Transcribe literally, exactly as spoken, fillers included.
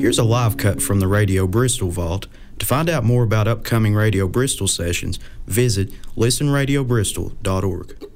Here's a live cut from the Radio Bristol Vault. To find out more about upcoming Radio Bristol sessions, visit listen radio bristol dot org.